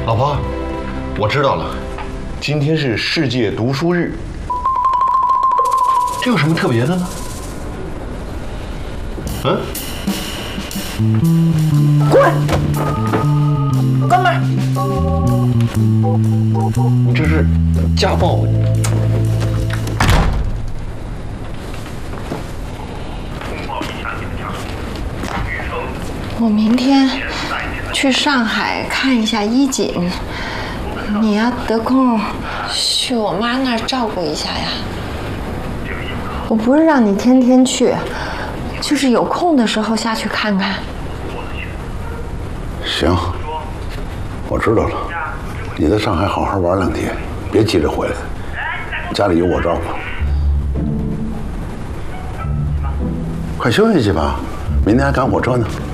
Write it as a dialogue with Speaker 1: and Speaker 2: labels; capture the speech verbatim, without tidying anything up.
Speaker 1: 老婆，我知道了，今天是世界读书日，这有什么特别的呢？嗯？
Speaker 2: 滚！关门！
Speaker 1: 你这是家暴！
Speaker 2: 我明天去上海看一下衣锦，你要得空去我妈那儿照顾一下呀。我不是让你天天去，就是有空的时候下去看看。
Speaker 3: 行，我知道了。你在上海好好玩两天，别急着回来，家里有我照顾。快休息去吧，明天还赶火车呢。